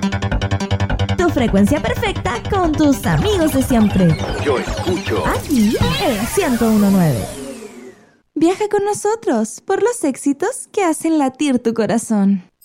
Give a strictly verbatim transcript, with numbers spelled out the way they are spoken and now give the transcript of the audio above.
Tu frecuencia perfecta con tus amigos de siempre. Yo escucho aquí en ciento uno punto nueve. Viaja con nosotros por los éxitos que hacen latir tu corazón.